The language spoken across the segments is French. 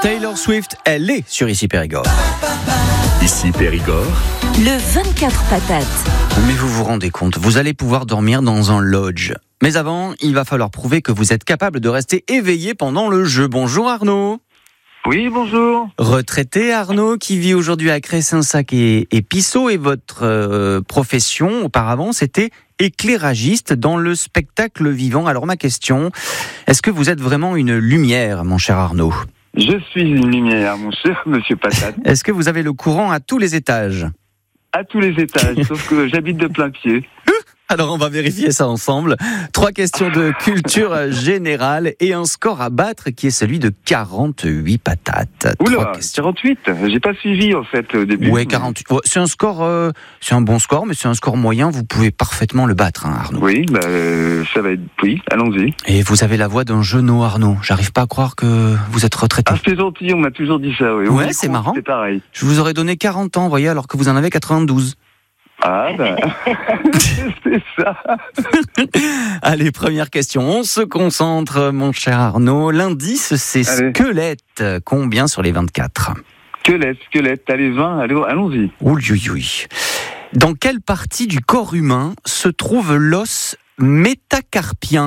Taylor Swift, elle est sur Ici Périgord. Ici Périgord. Le 24 patates. Mais vous vous rendez compte, vous allez pouvoir dormir dans un lodge. Mais avant, il va falloir prouver que vous êtes capable de rester éveillé pendant le jeu. Bonjour Arnaud. Oui, bonjour. Retraité Arnaud, qui vit aujourd'hui à Cressensac et Pissot, et votre profession auparavant c'était éclairagiste dans le spectacle vivant. Alors ma question, est-ce que vous êtes vraiment une lumière, mon cher Arnaud ? Je suis une lumière, mon cher monsieur Patate. Est-ce que vous avez le courant à tous les étages ? À tous les étages, sauf que j'habite de plein pied. Alors on va vérifier ça ensemble. 3 questions de culture générale et un score à battre qui est celui de 48 patates. Oula, 48. J'ai pas suivi en fait au début. Ouais, 48. Ouais, c'est un score, c'est un bon score, mais c'est un score moyen. Vous pouvez parfaitement le battre, hein, Arnaud. Oui, ça va être. Oui, allons-y. Et vous avez la voix d'un genou, Arnaud. J'arrive pas à croire que vous êt retraité. Ah, c'est gentil. On m'a toujours dit ça. Oui. Ouais, c'est marrant. C'est pareil. Je vous aurais donné 40 ans, vous voyez, alors que vous en avez 92. Ah ben, c'est ça. Allez, première question. On se concentre, mon cher Arnaud. L'indice, c'est squelette. Combien sur les 24 ? Squelette. Allez, 20. Allons-y. Oui. Dans quelle partie du corps humain se trouve l'os métacarpien ?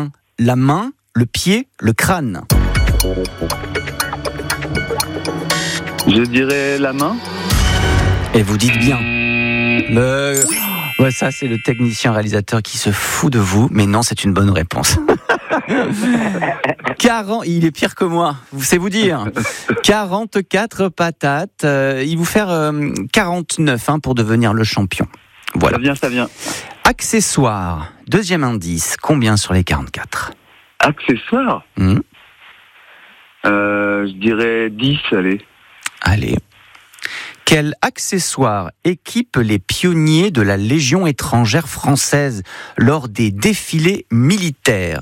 La main, le pied, le crâne ? Je dirais la main. Et vous dites bien. Ouais, ça, c'est le technicien réalisateur qui se fout de vous, mais non, c'est une bonne réponse. Il est pire que moi, c'est vous dire. 44 patates, il vous faire 49 pour devenir le champion. Voilà. Ça vient. Accessoires, deuxième indice, combien sur les 44 ? Accessoires Je dirais 10, Allez. Quel accessoire équipe les pionniers de la Légion étrangère française lors des défilés militaires ?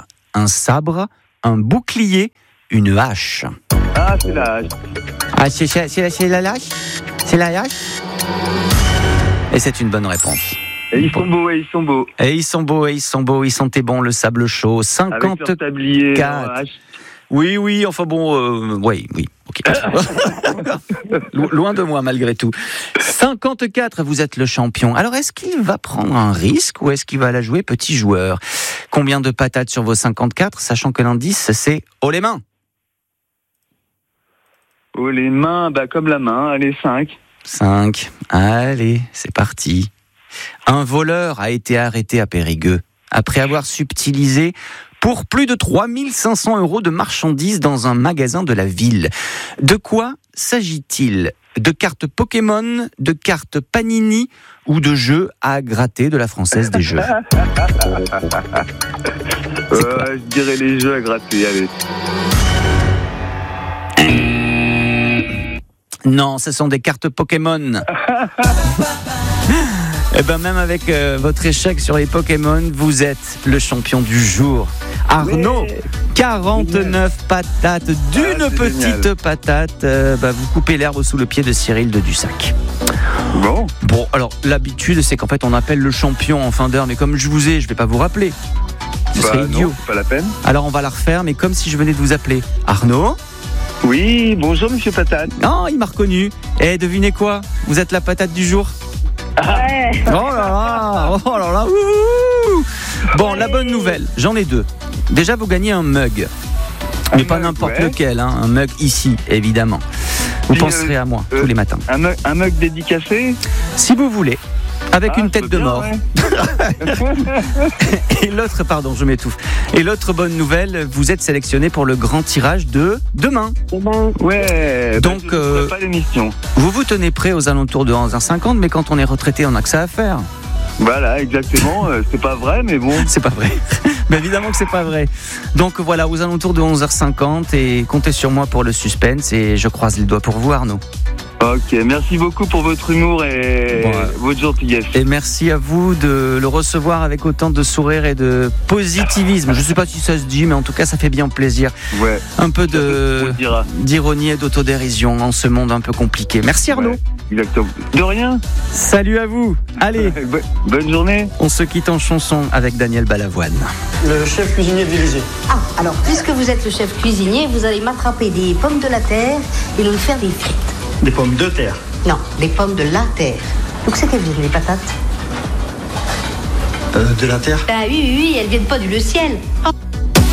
Un sabre, un bouclier, une hache. Ah, c'est la hache. Ah, c'est la hache ? C'est la hache ? Et c'est une bonne réponse. Et ils sont beaux. ils sont bons, le sable chaud. 54. Avec leur tablier, hache. Oui, enfin bon, oui, ok. Loin de moi malgré tout. 54, vous êtes le champion. Alors est-ce qu'il va prendre un risque ou est-ce qu'il va la jouer petit joueur ? Combien de patates sur vos 54, sachant que l'indice c'est haut les mains ? Haut les mains, comme la main, allez, 5. 5, allez, c'est parti. Un voleur a été arrêté à Périgueux après avoir subtilisé pour plus de 3 500 € de marchandises dans un magasin de la ville. De quoi s'agit-il ? De cartes Pokémon, de cartes Panini ou de jeux à gratter de la Française des Jeux ? Je dirais les jeux à gratter, allez. Non, ce sont des cartes Pokémon. Eh ben même avec votre échec sur les Pokémon, vous êtes le champion du jour. Arnaud, 49 patates d'une petite patate. Vous coupez l'herbe sous le pied de Cyril de Dussac. Bon, alors l'habitude c'est qu'en fait on appelle le champion en fin d'heure, mais comme je vais pas vous rappeler. Ce serait idiot. Non, c'est pas la peine. Alors on va la refaire, mais comme si je venais de vous appeler. Arnaud ? Oui, bonjour monsieur Patate. Non, il m'a reconnu. Et devinez quoi ? Vous êtes la patate du jour. Ouais. Oh là là, ouh. Bon, la bonne nouvelle, j'en ai 2. Déjà, vous gagnez un mug. Mais pas n'importe lequel, un mug ici, évidemment. Vous penserez à moi tous les matins. Un mug dédicacé ? Si vous voulez. Avec une tête de mort. Ouais. Et l'autre, pardon, je m'étouffe. Et l'autre bonne nouvelle, vous êtes sélectionné pour le grand tirage de demain. Ouais. Donc, je ne ferai pas l'émission. Vous vous tenez prêt aux alentours de 11h50, mais quand on est retraité, on n'a que ça à faire. Voilà, exactement. C'est pas vrai, mais bon. C'est pas vrai. Mais évidemment que c'est pas vrai. Donc voilà, aux alentours de 11h50, et comptez sur moi pour le suspense, et je croise les doigts pour vous, Arnaud. Ok, merci beaucoup pour votre humour et votre gentillesse. Et merci à vous de le recevoir avec autant de sourire et de positivisme. Je ne sais pas si ça se dit, mais en tout cas, ça fait bien plaisir. Ouais. Un peu d'ironie et d'autodérision en ce monde un peu compliqué. Merci Arnaud. Ouais, exactement. De rien. Salut à vous. Allez. Bonne journée. On se quitte en chanson avec Daniel Balavoine. Le chef cuisinier de l'Élysée. Ah, alors puisque vous êtes le chef cuisinier, vous allez m'attraper des pommes de la terre Il veut faire des frites. Des pommes de terre. Non, des pommes de la terre. Donc c'est qu'elles viennent, les patates? De la terre? Ah oui, elles viennent pas du ciel. Oh.